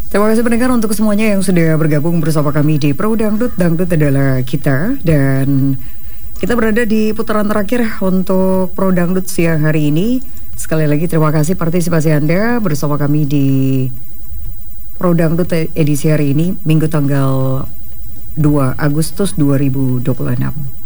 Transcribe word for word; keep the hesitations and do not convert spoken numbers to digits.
Terima kasih pendengar untuk semuanya yang sudah bergabung bersama kami di Pro Dangdut. Dangdut adalah kita, dan kita berada di putaran terakhir untuk Pro Dangdut siang hari ini. Sekali lagi terima kasih partisipasi Anda bersama kami di Pro Dangdut edisi hari ini, Minggu tanggal dua Agustus dua ribu dua puluh enam.